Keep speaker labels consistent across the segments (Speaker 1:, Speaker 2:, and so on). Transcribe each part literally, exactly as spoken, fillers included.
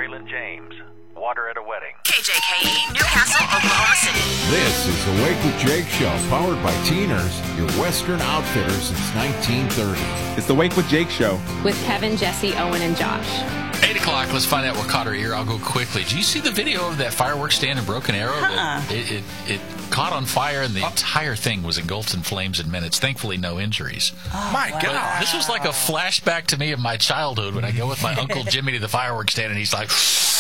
Speaker 1: Waylon James. Water at a wedding.
Speaker 2: K J K E, Newcastle, Oklahoma City.
Speaker 3: This is the Wake with Jake Show, powered by Teeners, your Western outfitter since nineteen thirty.
Speaker 4: It's the Wake with Jake Show.
Speaker 5: With Kevin, Jesse, Owen, and Josh.
Speaker 6: eight o'clock, let's find out what caught our ear. I'll go quickly. Did you see the video of that fireworks stand in Broken Arrow?
Speaker 5: Uh-uh.
Speaker 6: It, it, it caught on fire, and the entire thing was engulfed in flames in minutes. Thankfully, no injuries.
Speaker 5: Oh,
Speaker 4: My
Speaker 5: wow.
Speaker 4: God.
Speaker 6: This was like a flashback to me of my childhood when I go with my Uncle Jimmy to the fireworks stand, and he's like,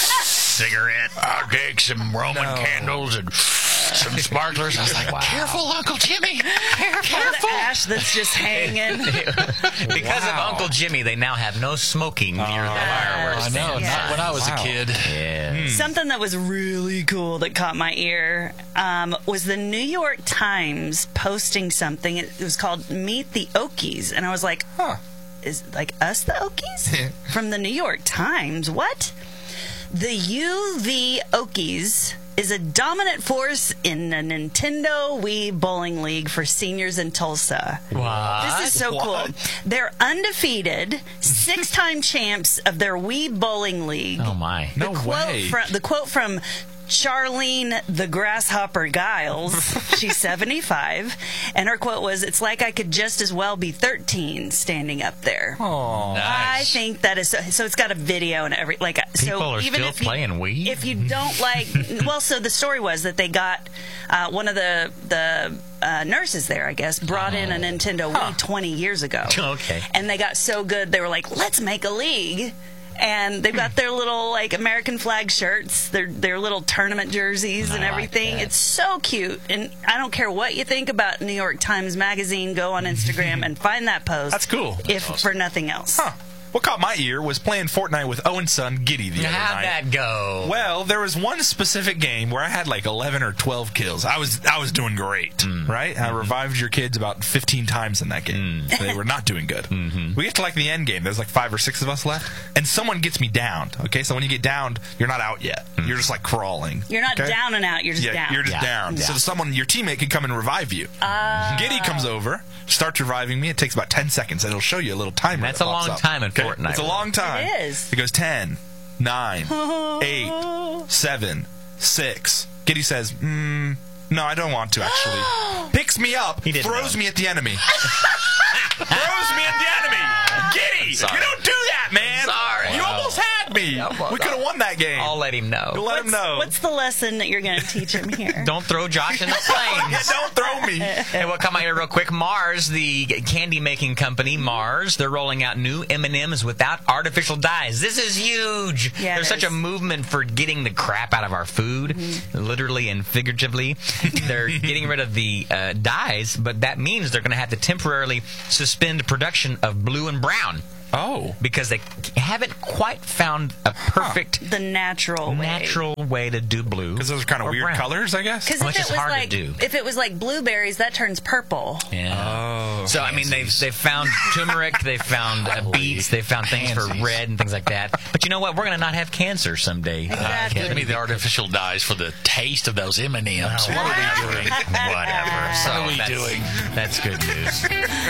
Speaker 6: cigarette, I'll take some Roman
Speaker 4: No.
Speaker 6: candles and some sparklers. I was like, wow. Careful, Uncle Jimmy. Careful.
Speaker 7: The ash that's just hanging.
Speaker 8: Because
Speaker 4: Wow.
Speaker 8: of Uncle Jimmy, they now have no smoking near the fireworks.
Speaker 6: I know,
Speaker 7: Yeah.
Speaker 6: not when I was
Speaker 4: Wow.
Speaker 6: a kid.
Speaker 8: Yeah.
Speaker 7: Something that was really cool that caught my ear um, was the New York Times posting something. It was called Meet the Okies. And I was like,
Speaker 4: Huh.
Speaker 7: is like us the Okies? From the New York Times. What? The U V Okies is a dominant force in the Nintendo Wii Bowling League for seniors in Tulsa.
Speaker 8: What?
Speaker 7: This is so
Speaker 4: What?
Speaker 7: cool. They're undefeated, six-time champs of their Wii Bowling League.
Speaker 8: Oh, my.
Speaker 4: No
Speaker 7: quote
Speaker 4: way.
Speaker 7: From, the quote from Charlene the Grasshopper Giles, she's seventy-five, and her quote was, "It's like I could just as well be thirteen standing up there."
Speaker 4: Oh.
Speaker 7: I
Speaker 6: Nice.
Speaker 7: think that is so, so. It's got a video and every like.
Speaker 8: People
Speaker 7: so
Speaker 8: are
Speaker 7: even
Speaker 8: still
Speaker 7: if you,
Speaker 8: playing Wii?
Speaker 7: If you don't like, well, so the story was that they got uh, one of the the. Uh, nurses there, I guess, brought in a Nintendo Wii twenty years ago.
Speaker 8: Okay.
Speaker 7: And they got so good, they were like, let's make a league. And they've got their little, like, American flag shirts, their their little tournament jerseys and
Speaker 8: I like
Speaker 7: everything.
Speaker 8: that.
Speaker 7: It's so cute. And I don't care what you think about New York Times Magazine, go on Instagram and find that post.
Speaker 4: That's cool.
Speaker 7: If for nothing else.
Speaker 4: Huh. What caught my ear was playing Fortnite with Owen's son, Giddy, the other
Speaker 8: How'd
Speaker 4: night.
Speaker 8: that go?
Speaker 4: Well, there was one specific game where I had like eleven or twelve kills. I was I was doing great,
Speaker 8: Mm.
Speaker 4: right? I revived your kids about fifteen times in that game.
Speaker 8: Mm.
Speaker 4: They were not doing good.
Speaker 8: Mm-hmm.
Speaker 4: We get to like the end game. There's like five or six of us left, and someone gets me downed. Okay, so when you get downed, you're not out yet. You're just like crawling.
Speaker 7: You're not
Speaker 4: okay?
Speaker 7: down and out, you're just
Speaker 4: yeah,
Speaker 7: down.
Speaker 4: you're just
Speaker 8: Yeah.
Speaker 4: down.
Speaker 8: Yeah.
Speaker 4: So someone, your teammate, can come and revive you.
Speaker 7: Uh,
Speaker 4: Giddy comes over, starts reviving me. It takes about ten seconds, and it'll show you a little timer.
Speaker 8: That's
Speaker 4: that
Speaker 8: a
Speaker 4: pops
Speaker 8: long
Speaker 4: up.
Speaker 8: time in
Speaker 4: Okay?
Speaker 8: Fortnite.
Speaker 4: It's a long time.
Speaker 7: It is.
Speaker 4: It goes ten, nine, eight, seven, six. Giddy says, mm, no, I don't want to, actually. Picks me up,
Speaker 8: He didn't
Speaker 4: throws
Speaker 8: know.
Speaker 4: me at the enemy. throws me at the enemy. Giddy,
Speaker 8: Sorry.
Speaker 4: you don't do that, man.
Speaker 8: Sorry.
Speaker 4: You
Speaker 8: Wow.
Speaker 4: almost had me.
Speaker 8: Yeah, well,
Speaker 4: we could have won that game.
Speaker 8: I'll let him know.
Speaker 4: You'll let him know.
Speaker 7: What's the lesson that you're going to teach him here?
Speaker 8: Don't throw Josh in the flames.
Speaker 4: Yeah, don't throw me.
Speaker 8: Hey, well, come on here real quick. Mars, the candy-making company, Mars, they're rolling out new M and M's without artificial dyes. This is huge.
Speaker 7: Yeah, it
Speaker 8: There's such
Speaker 7: is.
Speaker 8: a movement for getting the crap out of our food, literally and figuratively. They're getting rid of the uh, dyes, but that means they're going to have to temporarily suspend production of blue and brown
Speaker 4: Oh.
Speaker 8: because they haven't quite found a perfect,
Speaker 7: The natural way.
Speaker 8: natural way to do blue.
Speaker 4: Because those are kind of
Speaker 8: or
Speaker 4: weird
Speaker 8: brown.
Speaker 4: colors, I guess.
Speaker 7: Because
Speaker 8: Well,
Speaker 7: if
Speaker 8: it's
Speaker 7: it
Speaker 8: just
Speaker 7: was
Speaker 8: hard to
Speaker 7: like
Speaker 8: do.
Speaker 7: if it was like blueberries, that turns purple.
Speaker 8: Yeah.
Speaker 4: Oh,
Speaker 8: So I mean, they've they've found turmeric, they've found uh, beets, they've found things for
Speaker 6: Pansies.
Speaker 8: red and things like that. But you know what? We're gonna not have cancer someday.
Speaker 7: Exactly.
Speaker 6: Give me the artificial dyes for the taste of those M and M's. What are we doing?
Speaker 8: Whatever. So
Speaker 6: What are we
Speaker 8: that's,
Speaker 6: doing?
Speaker 8: That's good news.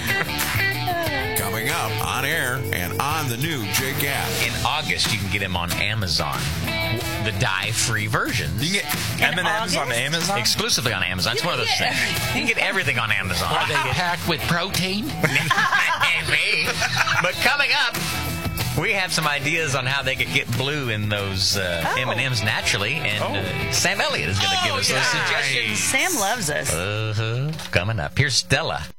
Speaker 3: Coming up on air and on the new Jake app.
Speaker 8: In August, you can get them on Amazon, the dye-free versions.
Speaker 4: You can get M and M's on
Speaker 7: August?
Speaker 4: Amazon?
Speaker 8: Exclusively on Amazon. It's one of those things. You can get everything on Amazon.
Speaker 6: Are they packed with protein?
Speaker 8: Maybe. But coming up, we have some ideas on how they could get blue in those uh,
Speaker 7: Oh.
Speaker 8: M and M's naturally, and uh, Sam Elliott is going to give us those suggestions.
Speaker 7: Sam loves us.
Speaker 8: Uh-huh. Coming up. Here's Stella.